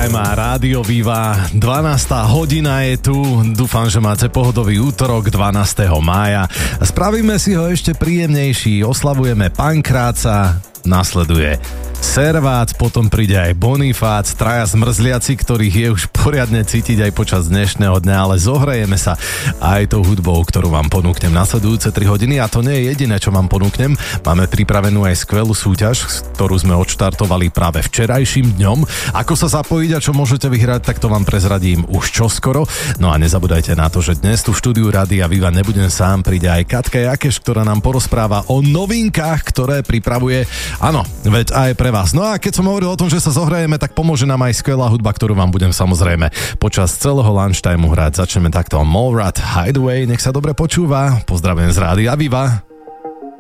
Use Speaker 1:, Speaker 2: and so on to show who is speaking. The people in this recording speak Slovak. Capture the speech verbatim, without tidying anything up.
Speaker 1: Lunchtime a Rádio Viva. dvanásta hodina je tu. Dúfam, že máte pohodový útorok dvanásteho mája. Spravíme si ho ešte príjemnejší. Oslavujeme Pankráca. Nasleduje Servát, potom príde aj Bonifác, traja zmrzliaci, ktorých je už poriadne cítiť aj počas dnešného dňa, ale zohrejeme sa aj tou hudbou, ktorú vám ponúknem nasledujúce tri hodiny, a to nie je jediné, čo vám ponúknem. Máme pripravenú aj skvelú súťaž, ktorú sme odštartovali práve včerajším dňom. Ako sa zapojiť a čo môžete vyhrať, tak to vám prezradím už čoskoro. No a nezabudajte na to, že dnes tu v štúdiu Rádia Viva nebudem sám, príde aj Katka Jakeš, ktorá nám porozpráva o novinkách, ktoré pripravuje. Áno, veď aj pre vás. No a keď som hovoril o tom, že sa zohrajeme, tak pomôže nám aj skvelá hudba, ktorú vám budem samozrejme počas celého lunchtimeu hrať. Začneme takto. Mallrat Hideaway, nech sa dobre počúva. Pozdravujem z Rádia Viva.